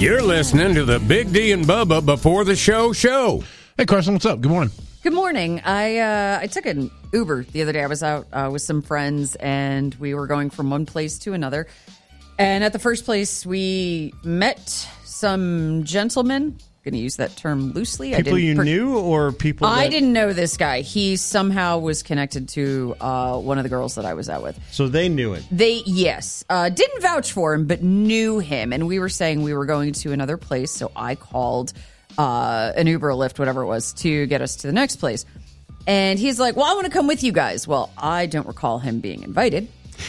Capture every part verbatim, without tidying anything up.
You're listening to the Big D and Bubba Before the Show show. Hey, Carson, what's up? Good morning. Good morning. I uh, I took an Uber the other day. I was out uh, with some friends, and we were going from one place to another. And at the first place, we met some gentlemen. I'm going to use that term loosely. People I didn't you per- knew or people that... I didn't know this guy. He somehow was connected to uh, one of the girls that I was out with. So they knew it. They, yes. Uh, didn't vouch for him, but knew him. And we were saying we were going to another place, so I called uh, an Uber, a Lyft, whatever it was, to get us to the next place. And he's like, well, I want to come with you guys. Well, I don't recall him being invited.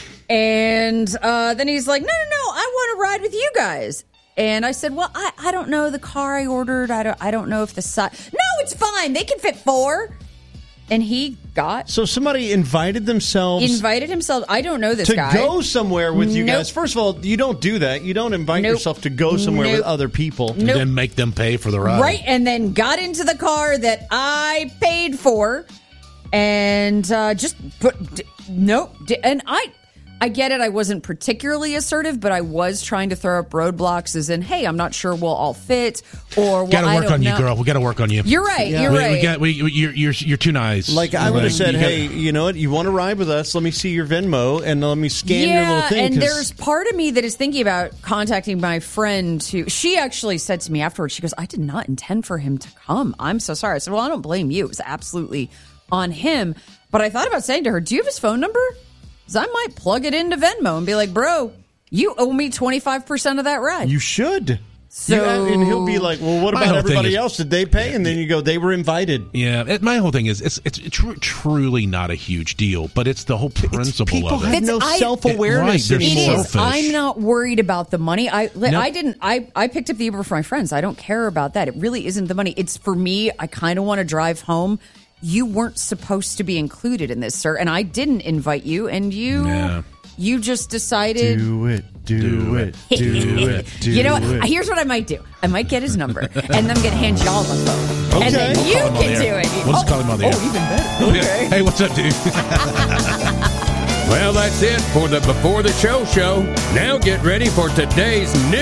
And uh, then he's like, no, no, no, I want to ride with you guys. And I said, well, I, I don't know the car I ordered. I don't I don't know if the size. No, it's fine. They can fit four. And he got So somebody invited themselves invited himself. I don't know this to guy. go somewhere with you Nope. guys. First of all, you don't do that. You don't invite Nope. yourself to go somewhere Nope. with other people. And Nope. then make them pay for the ride. Right, and then got into the car that I paid for, and uh, just put d- nope. D- and I, I get it. I wasn't particularly assertive, but I was trying to throw up roadblocks, as in, hey, I'm not sure we'll all fit, or well, Got to I work don't on know. you, girl. We got to work on you. You're right. You're we, right. We got, we, we, you're, you're, you're too nice. Like, I would have Like, said, you gotta- hey, you know what? You want to ride with us? Let me see your Venmo and let me scan yeah, your little thing. and 'cause- there's part of me that is thinking about contacting my friend who she actually said to me afterwards, she goes, I did not intend for him to come. I'm so sorry. I said, well, I don't blame you. It was absolutely on him. But I thought about saying to her, do you have his phone number? Because I might plug it into Venmo and be like, bro, you owe me twenty-five percent of that ride. You should. So- You- and he'll be like, well, what My about whole thing everybody is- else? Did they pay? And then you go, they were invited. Yeah, it, my whole thing is it's it's tr- truly not a huge deal, but it's the whole principle people of it. have It's- no I- self-awareness Right, they're It anymore. is. selfish. I'm not worried about the money. I No. I didn't. I I picked up the Uber for my friends. I don't care about that. It really isn't the money. It's for me. I kind of want to drive home. You weren't supposed to be included in this, sir, and I didn't invite you. And you Yeah. you just decided. Do it, do, Do it, it. do it, do you know what? it. Here's what I might do. I might get his number, and then I'm gonna hand y'all the phone, and then Okay. you Call him on can the do air. it. We'll just call him on the oh, air. even better. Okay. Hey, what's up, dude? Well, that's it for the Before the Show show. Now get ready for today's news.